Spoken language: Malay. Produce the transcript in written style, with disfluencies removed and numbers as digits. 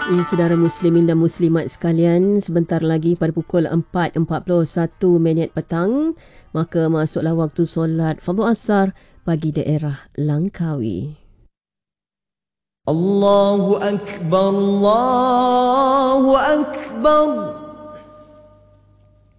Ya, saudara muslimin dan muslimat sekalian, sebentar lagi pada pukul 4.41 petang, maka masuklah waktu solat fardu asar bagi daerah Langkawi. Allahu Akbar, Allahu Akbar.